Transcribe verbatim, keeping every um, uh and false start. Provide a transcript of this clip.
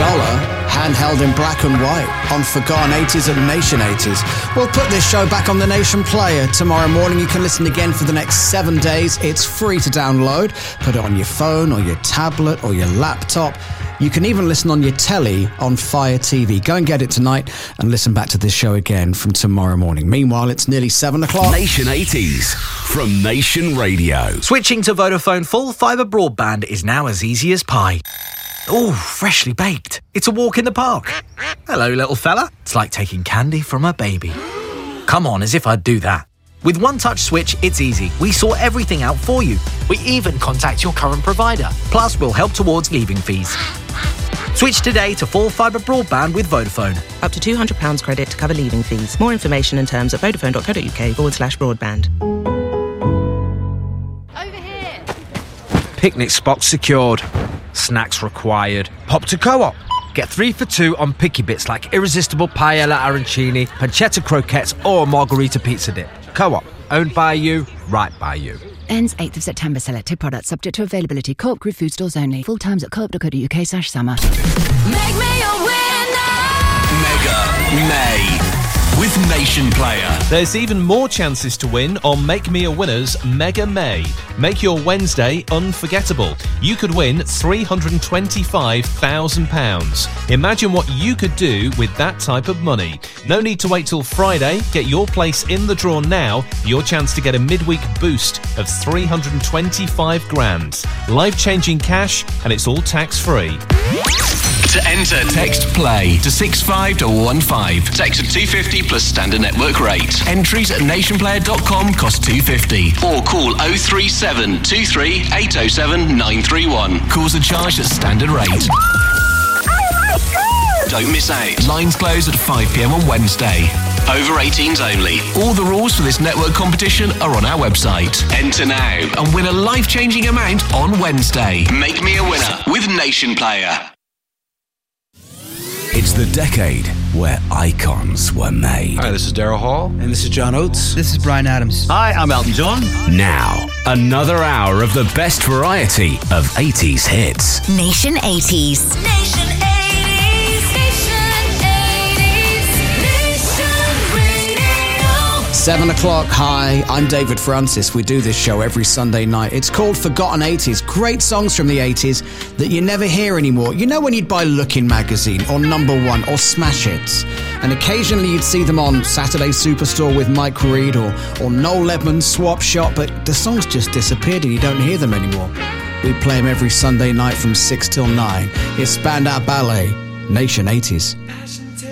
Dollar, handheld in black and white, on Forgotten eighties and Nation eighties. We'll put this show back on the Nation Player. Tomorrow morning you can listen again for the next seven days. It's free to download. Put it on your phone or your tablet or your laptop. You can even listen on your telly on Fire T V. Go and get it tonight and listen back to this show again from tomorrow morning. Meanwhile, it's nearly seven o'clock. Nation eighties from Nation Radio. Switching to Vodafone full fibre broadband is now as easy as pie. Oh, freshly baked. It's a walk in the park. Hello, little fella. It's like taking candy from a baby. Come on, as if I'd do that. With One Touch Switch, it's easy. We sort everything out for you. We even contact your current provider. Plus, we'll help towards leaving fees. Switch today to full fibre broadband with Vodafone. Up to two hundred pounds credit to cover leaving fees. More information and terms at vodafone.co.uk forward slash broadband. Over here. Picnic spot secured. Snacks required. Pop to Co-op. Get three for two on picky bits like irresistible paella arancini, pancetta croquettes or margarita pizza dip. Co-op. Owned by you, right by you. Ends eighth of September. Selected products subject to availability. Co-op Group food stores only. Full times at co-op.co.uk slash summer. Make me a winner. Mega May with Nation Player. There's even more chances to win on Make Me a Winner's Mega May. Make your Wednesday unforgettable. You could win three hundred twenty-five thousand pounds. Imagine what you could do with that type of money. No need to wait till Friday. Get your place in the draw now. Your chance to get a midweek boost of three hundred twenty-five grand. Life-changing cash, and it's all tax-free. To enter, text PLAY to six five one one five. Text at two fifty plus standard network rate. Entries at nationplayer dot com cost two fifty. Or call oh three seven two three eight oh seven nine three one. Calls are charged at standard rate. Don't miss out. Lines close at five p m on Wednesday. Over eighteens only. All the rules for this network competition are on our website. Enter now and win a life-changing amount on Wednesday. Make me a winner with Nation Player. It's the decade where icons were made. Hi, this is Daryl Hall. And this is John Oates. This is Bryan Adams. Hi, I'm Elton John. Now, another hour of the best variety of eighties hits. Nation eighties. Nation eighties. Nation eighties. Nation Radio. Seven o'clock. Hi, I'm David Francis. We do this show every Sunday night. It's called Forgotten eighties. Great songs from the eighties that you never hear anymore. You know when you'd buy Lookin' magazine or Number One or Smash Hits, and occasionally you'd see them on Saturday Superstore with Mike Reed or, or Noel Ledman's Swap Shop, but the songs just disappeared and you don't hear them anymore. We play them every Sunday night from six till nine. It's Spandau Ballet, Nation eighties.